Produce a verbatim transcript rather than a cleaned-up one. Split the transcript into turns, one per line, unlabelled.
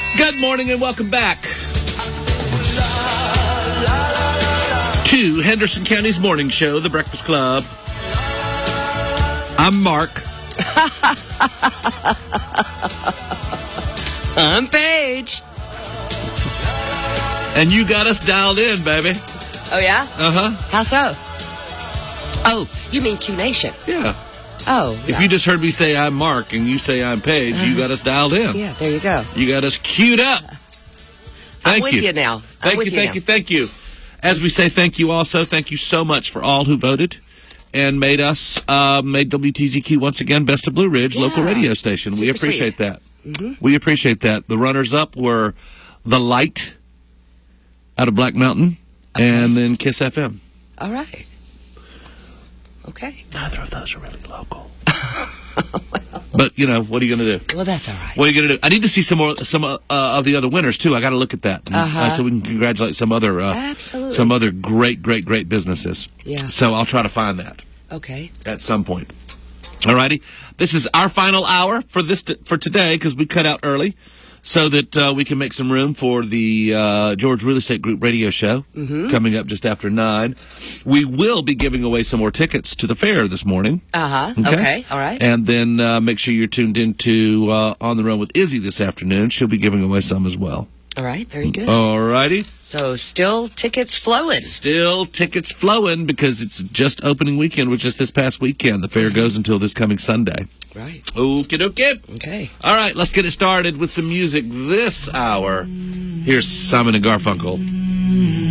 Good morning and welcome back to Henderson County's morning show, The Breakfast Club. I'm Mark.
I'm Paige.
And you got us dialed in, baby.
Oh, yeah?
Uh-huh.
How so? Oh, you mean Q Nation?
Yeah.
Oh,
If
yeah.
you just heard me say I'm Mark and you say I'm Paige, uh, you got us dialed in.
Yeah, there you go.
You got us queued up. Thank
I'm with
you.
you now. I'm
Thank
with
you,
you
thank
now.
you, thank you. As we say thank you also, thank you so much for all who voted and made us, uh, made W T Z Q once again Best of Blue Ridge,
Yeah.
local radio station.
Super
we appreciate
sweet.
that.
Mm-hmm.
We appreciate that. The runners-up were The Light out of Black Mountain
Okay.
and then Kiss F M.
All right. Okay.
Neither of those are really local. But, you know, what are you going to do?
Well, that's all right.
What are you going to do? I need to see some more, some uh, of the other winners too. I got to look at that, and,
Uh-huh.
uh, so we can congratulate some other, uh,
Absolutely.
some other great, great, great businesses.
Yeah.
So I'll try to find that
Okay.
at some point. All righty. This is our final hour for this t- for today because we cut out early, so that uh, we can make some room for the uh, George Real Estate Group radio show
Mm-hmm.
coming up just after nine. We will be giving away some more tickets to the fair this morning.
Uh-huh. Okay. All right.
And then uh, make sure you're tuned into uh, On the Run with Izzy this afternoon. She'll be giving away some as well.
All right. Very good.
All righty.
So still tickets flowing.
Still tickets flowing because it's just opening weekend, which is this past weekend. The fair goes until this coming Sunday.
Right.
Okie dokie.
Okay.
All right, let's get it started with some music this hour. Here's Simon and Garfunkel.